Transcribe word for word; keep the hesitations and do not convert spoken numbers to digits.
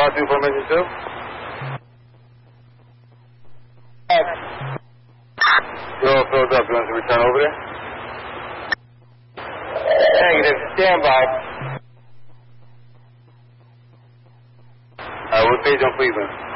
R two formation two. You're all filled up. You want to return over there? Negative. Stand by. Alright, what page on Cleveland?